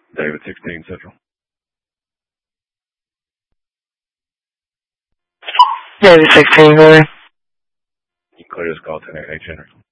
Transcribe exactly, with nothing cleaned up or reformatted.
David sixteen Central. David sixteen, go ahead. You clear this call ten eight H Henry.